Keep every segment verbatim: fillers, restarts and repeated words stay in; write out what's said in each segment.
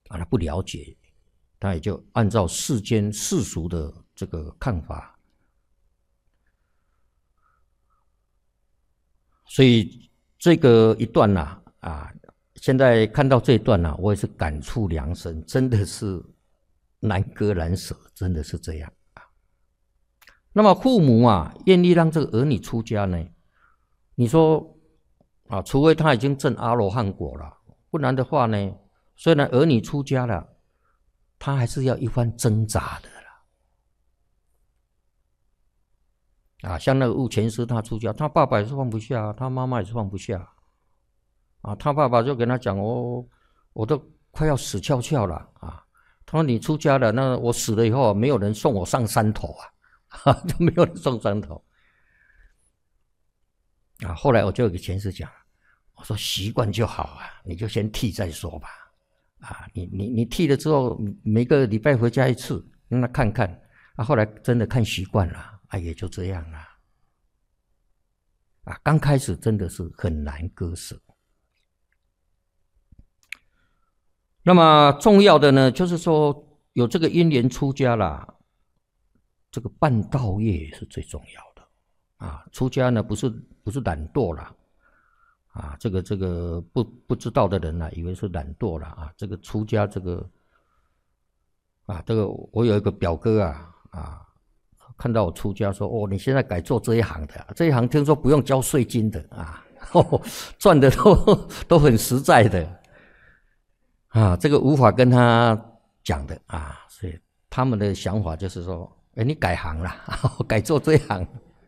啊，他不了解，他也就按照世间世俗的这个看法，所以这个一段呐、啊，啊，现在看到这一段呐、啊，我也是感触良深，真的是难割难舍，真的是这样啊。那么父母啊，愿意让这个儿女出家呢？你说啊，除非他已经证阿罗汉果了，不然的话呢，虽然儿女出家了，他还是要一番挣扎的啦。啊，像那个悟前师他出家，他爸爸也是放不下，他妈妈也是放不下。啊，他爸爸就跟他讲：“哦，我都快要死翘翘了啊！”他说：“你出家了，那我死了以后，没有人送我上山头啊，哈，就没有人送山头。”啊，后来我就给前师讲，我说习惯就好啊，你就先剃再说吧。啊，你你你剃了之后，每个礼拜回家一次，让他看看。啊，后来真的看习惯了，啊，也就这样了。啊，刚开始真的是很难割舍。那么重要的呢，就是说有这个因缘出家啦，这个办道业是最重要的。啊，出家呢不是不是懒惰啦，啊，这个这个不不知道的人呢、啊，以为是懒惰了啊。这个出家这个啊，这个我有一个表哥啊啊，看到我出家说：“哦，你现在改做这一行的、啊，这一行听说不用交税金的啊，哦、赚的都都很实在的啊。”这个无法跟他讲的啊，所以他们的想法就是说：“哎，你改行了，改做这一行。”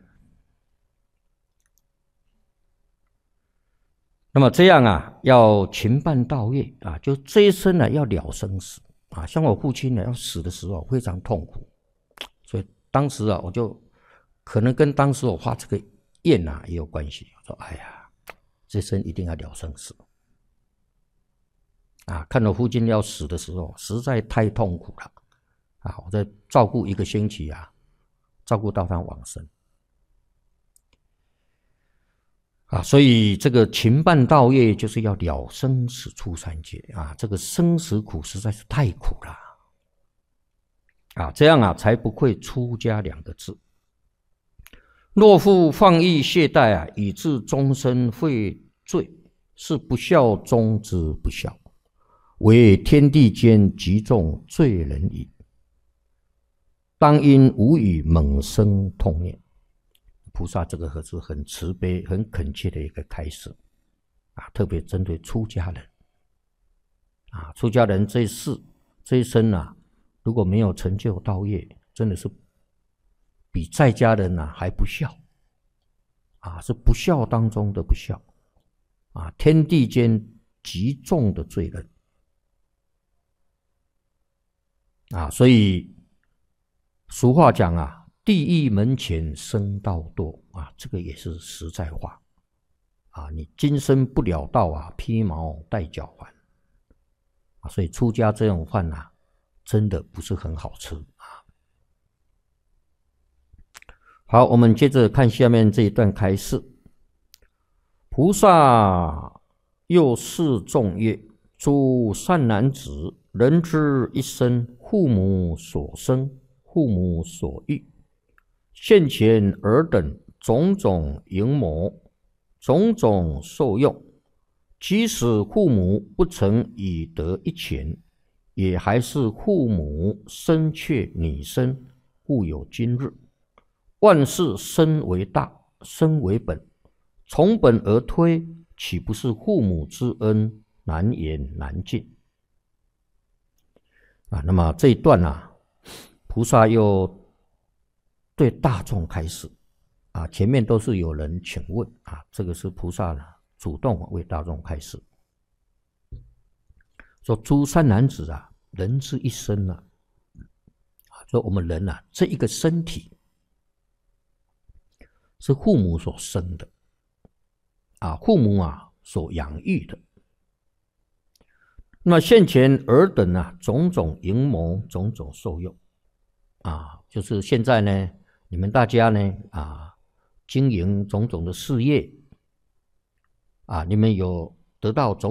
那么这样啊，要勤办道业啊，就这一生呢要了生死啊。像我父亲呢要死的时候非常痛苦，所以当时啊我就可能跟当时我发这个愿啊也有关系。我说哎呀，这生一定要了生死啊！看到父亲要死的时候实在太痛苦了啊！我在照顾一个星期啊，照顾到他往生。啊，所以这个勤办道业就是要了生死出三界啊！这个生死苦实在是太苦了啊！这样啊，才不会出家两个字。若复放逸懈怠啊，以致终身会罪，是不孝中之不孝，为天地间极重罪人矣。当因无以猛生痛念。菩萨这个可是很慈悲、很恳切的一个开始啊，特别针对出家人啊，出家人这一世、这一生啊，如果没有成就道业，真的是比在家人啊还不孝啊，是不孝当中的不孝啊，天地间极重的罪人啊，所以俗话讲啊。地狱门前生道多啊，这个也是实在话啊！你今生不了道啊，披毛戴角还啊！所以出家这种饭啊，真的不是很好吃啊。好，我们接着看下面这一段开示。菩萨又示众曰：“诸善男子，人之一生，父母所生，父母所育。现前尔等种种营谋，种种受用，即使父母不曾以得一钱，也还是父母生却你生，故有今日。万事生为大，生为本，从本而推，岂不是父母之恩难言难尽？”啊，那么这一段啊，菩萨又对大众开示啊，前面都是有人请问啊，这个是菩萨呢主动为大众开示，说诸善男子啊，人之一生啊，说我们人啊这一个身体是父母所生的啊，父母啊所养育的。那现前尔等啊，种种营谋，种种受用啊，就是现在呢。你们大家呢啊，经营种种的事业啊，你们有得到种